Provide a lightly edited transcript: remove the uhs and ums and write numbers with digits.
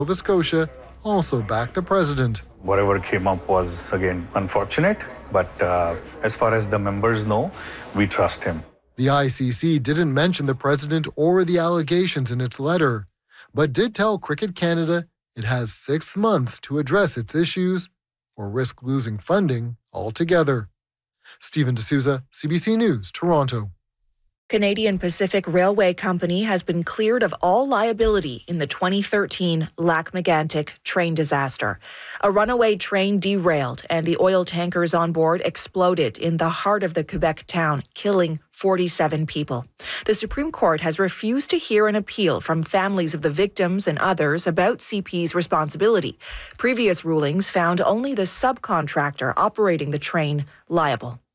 Nova Scotia also backed the president. Whatever came up was, again, unfortunate, but as far as the members know, we trust him. The ICC didn't mention the president or the allegations in its letter, but did tell Cricket Canada it has 6 months to address its issues or risk losing funding altogether. Stephen D'Souza, CBC News, Toronto. Canadian Pacific Railway Company has been cleared of all liability in the 2013 Lac-Mégantic train disaster. A runaway train derailed and the oil tankers on board exploded in the heart of the Quebec town, killing 47 people. The Supreme Court has refused to hear an appeal from families of the victims and others about CP's responsibility. Previous rulings found only the subcontractor operating the train liable.